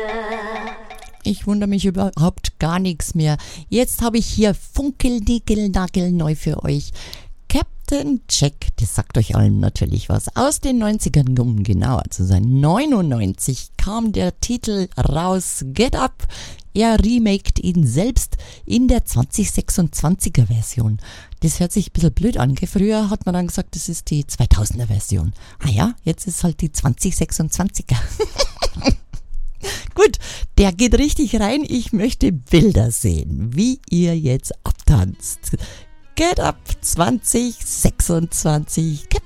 Ich wundere mich überhaupt gar nichts mehr. Jetzt habe ich hier funkelnickel-nagel-neu für euch. Captain Jack, das sagt euch allen natürlich was. Aus den 90ern, um genauer zu sein. 99 kam der Titel raus, Get Up. Er remaked ihn selbst in der 2026er Version. Das hört sich ein bisschen blöd an, gell? Früher hat man dann gesagt, das ist die 2000er Version. Ah ja, jetzt ist halt die 2026er. Gut, der geht richtig rein. Ich möchte Bilder sehen, wie ihr jetzt abtanzt. Get Up 2026.